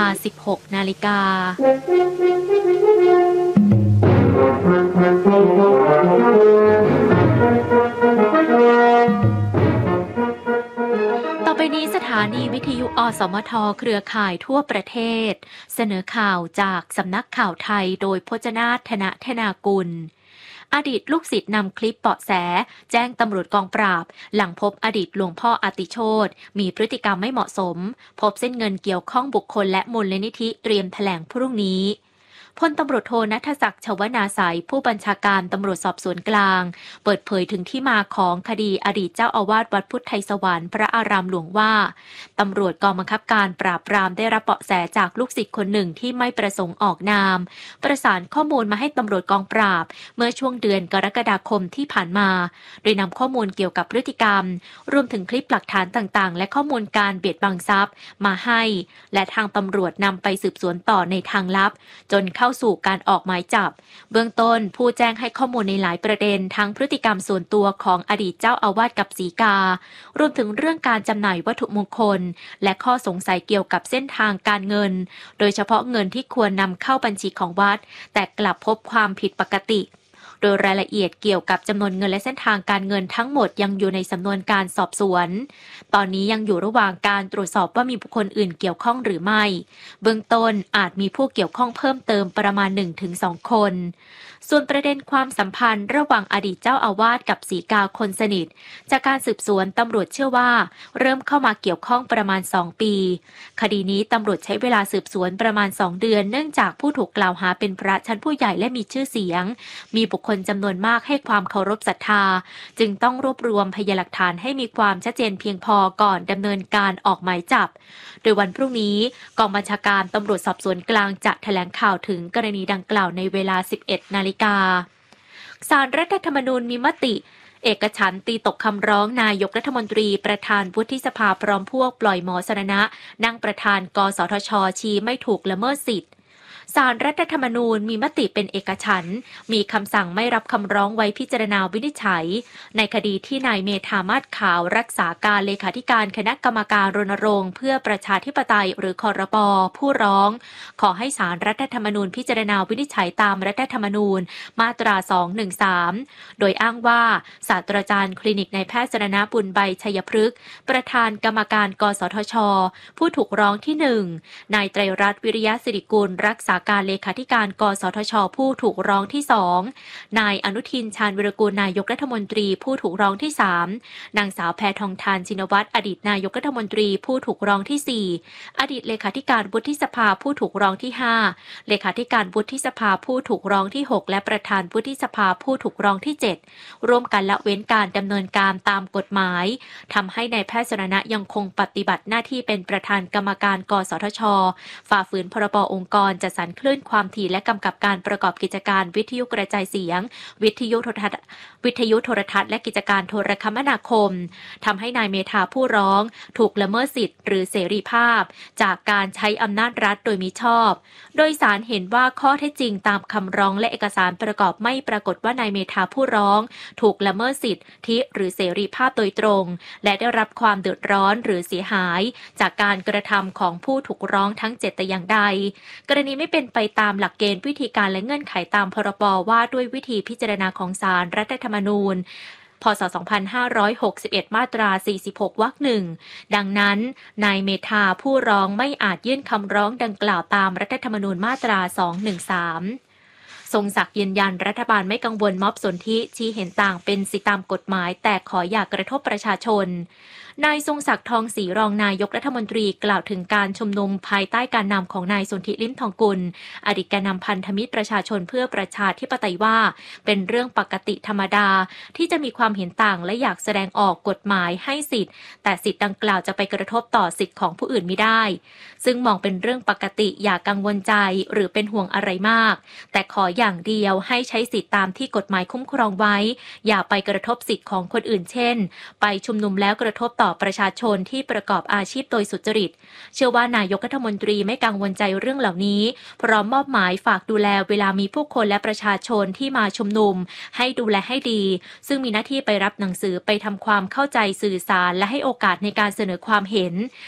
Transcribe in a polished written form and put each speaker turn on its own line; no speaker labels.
า 16 นาฬิกาต่อไปนี้สถานีวิทยุอสมทเครือข่ายทั่วประเทศเสนอข่าวจากสำนักข่าวไทยโดยพจนาถ ธนธนากุลอดีตลูกศิษย์นำคลิปเบาะแสแจ้งตำรวจกองปราบหลังพบอดีตหลวงพ่ออาติโชติมีพฤติกรรมไม่เหมาะสมพบเส้นเงินเกี่ยวข้องบุคคลและมูลนิธิเตรียมแถลงพรุ่งนี้พลตำรวจโทณัฐศักดิ์ ชวนาไสยผู้บัญชาการตำรวจสอบสวนกลางเปิดเผยถึงที่มาของคดีอดีตเจ้าอาวาสวัดพุทธไทยสวรรค์พระอารามหลวงว่าตำรวจกองบังคับการปราบปรามได้รับเบาะแสจากลูกศิษย์คนหนึ่งที่ไม่ประสงค์ออกนามประสานข้อมูลมาให้ตำรวจกองปราบเมื่อช่วงเดือนกรกฎาคมที่ผ่านมาโดยนำข้อมูลเกี่ยวกับพฤติกรรมรวมถึงคลิปหลักฐานต่างๆและข้อมูลการเบียดบังทรัพย์มาให้และทางตำรวจนำไปสืบสวนต่อในทางลับจนเข้าสู่การออกหมายจับเบื้องต้นผู้แจ้งให้ข้อมูลในหลายประเด็นทั้งพฤติกรรมส่วนตัวของอดีตเจ้าอาวาสกับศรีการวมถึงเรื่องการจำหน่ายวัตถุมงคลและข้อสงสัยเกี่ยวกับเส้นทางการเงินโดยเฉพาะเงินที่ควรนำเข้าบัญชีของวัดแต่กลับพบความผิดปกติโดยรายละเอียดเกี่ยวกับจำนวนเงินและเส้นทางการเงินทั้งหมดยังอยู่ในสำนวนการสอบสวนตอนนี้ยังอยู่ระหว่างการตรวจสอบว่ามีบุคคลอื่นเกี่ยวข้องหรือไม่เบื้องต้นอาจมีผู้เกี่ยวข้องเพิ่มเติมประมาณ 1-2 คนส่วนประเด็นความสัมพันธ์ระหว่างอดีตเจ้าอาวาสกับศรีกาคนสนิทจากการสืบสวนตำรวจเชื่อว่าเริ่มเข้ามาเกี่ยวข้องประมาณ2 ปีคดีนี้ตำรวจใช้เวลาสืบสวนประมาณ2 เดือนเนื่องจากผู้ถูกกล่าวหาเป็นพระชั้นผู้ใหญ่และมีชื่อเสียงมีบุคคลจำนวนมากให้ความเคารพศรัทธาจึงต้องรวบรวมพยานหลักฐานให้มีความชัดเจนเพียงพอก่อนดำเนินการออกหมายจับโดยวันพรุ่งนี้กองบัญชาการตำรวจสอบสวนกลางจะแถลงข่าวถึงกรณีดังกล่าวในเวลา 11 นาฬิกาศาลรัฐธรรมนูญมีมติเอกฉันท์ตีตกคำร้องนายกรัฐมนตรีประธานวุฒิสภาพร้อมพวกปล่อยหมอสรณะนั่งประธานกสทช.ชี้ไม่ถูกละเมิดสิทธิศาลรัฐธรรมนูญมีมติเป็นเอกฉันท์มีคำสั่งไม่รับคำร้องไว้พิจารณาวินิจฉัยในคดีที่นายเมธามาศขาวรักษาการเลขาธิการคณะกรรมการรณรงค์เพื่อประชาธิปไตยหรือครป.ผู้ร้องขอให้ศาลรัฐธรรมนูญพิจารณาวินิจฉัยตามรัฐธรรมนูญมาตรา 213 โดยอ้างว่าศาสตราจารย์คลินิกนายแพทย์สรณบุญใบชัยพฤกษ์ประธานกรรมการกสทช.ผู้ถูกร้องที่ 1 นายไตรรัตน์วิริยะสิริกุลรักษาการเลขาธิการกสทช.ผู้ถูกร้องที่ 2 นายอนุทินชาญวิรากูลนายกรัฐมนตรีผู้ถูกร้องที่ 3 นางสาวแพทองธารชินวัตรอดีตนายกรัฐมนตรีผู้ถูกร้องที่ 4 อดีตเลขาธิการวุฒิสภาผู้ถูกร้องที่ 5 เลขาธิการวุฒิสภาผู้ถูกร้องที่ 6 และประธานวุฒิสภาผู้ถูกร้องที่ 7 ร่วมกันละเว้นการดำเนินการตามกฎหมายทำให้นายแพทย์สรณะยังคงปฏิบัติหน้าที่เป็นประธานกรรมการกสทช.ฝ่าฝืนพรบองค์กรจัดสรรคลื่นความถี่และกำกับการประกอบกิจการวิทยุกระจายเสียงวิทยุโทรทัศน์และกิจการโทรคมนาคมทำให้นายเมธาผู้ร้องถูกละเมิดสิทธิ์หรือเสรีภาพจากการใช้อำนาจรัฐโดยมิชอบโดยศาลเห็นว่าข้อเท็จจริงตามคำร้องและเอกสารประกอบไม่ปรากฏว่านายเมธาผู้ร้องถูกละเมิดสิทธิหรือเสรีภาพโดยตรงและได้รับความเดือดร้อนหรือเสียหายจากการกระทำของผู้ถูกร้องทั้ง7แต่อย่างใดกรณีไม่เป็นไปตามหลักเกณฑ์วิธีการและเงื่อนไขตามพรบว่าด้วยวิธีพิจารณาของศาลรัฐธรรมนูญพ.ศ. 2561 มาตรา 46 วรรค 1 ดังนั้นนายเมธาผู้ร้องไม่อาจยื่นคำร้องดังกล่าวตามรัฐธรรมนูญมาตรา 213 ทรงศักดิ์ยืนยันรัฐบาลไม่กังวลม็อบสนธิชี้เห็นต่างเป็นสิทธิตามกฎหมายแต่ขออย่ากระทบประชาชนนายทรงศักดิ์ทองศรีรองนายกรัฐมนตรีกล่าวถึงการชุมนุมภายใต้การนำของนายสนธิลิ้มทองกุลอดีตแกนนำพันธมิตรประชาชนเพื่อประชาธิปไตยว่าเป็นเรื่องปกติธรรมดาที่จะมีความเห็นต่างและอยากแสดงออกกฎหมายให้สิทธิ์แต่สิทธิ์ดังกล่าวจะไปกระทบต่อสิทธิ์ของผู้อื่นไม่ได้ซึ่งมองเป็นเรื่องปกติอย่ากังวลใจหรือเป็นห่วงอะไรมากแต่ขออย่างเดียวให้ใช้สิทธิ์ตามที่กฎหมายคุ้มครองไว้อย่าไปกระทบสิทธิ์ของคนอื่นเช่นไปชุมนุมแล้วกระทบต่อประชาชนที่ประกอบอาชีพโดยสุจริตเชื่อว่านายกรัฐมนตรีไม่กังวลใจเรื่องเหล่านี้พร้อมมอบหมายฝากดูแลเวลามีผู้คนและประชาชนที่มาชุมนุมให้ดูแลให้ดีซึ่งมีหน้าที่ไปรับหนังสือไปทำความเข้าใจสื่อสารและให้โอกาสในการเสนอความเห็น